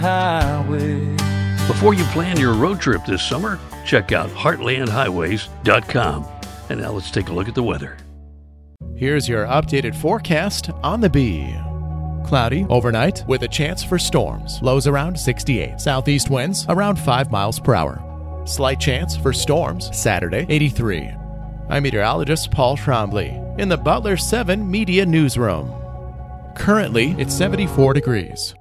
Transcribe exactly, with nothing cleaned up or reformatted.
highway. Before you plan your road trip this summer, check out heartland highways dot com. And now let's take a look at the weather. Here's your updated forecast on the Bee. Cloudy overnight with a chance for storms. Lows around sixty-eight. Southeast winds around five miles per hour. Slight chance for storms Saturday, eighty-three. I'm meteorologist Paul Trombley in the Butler seven Media Newsroom. Currently, it's seventy-four degrees.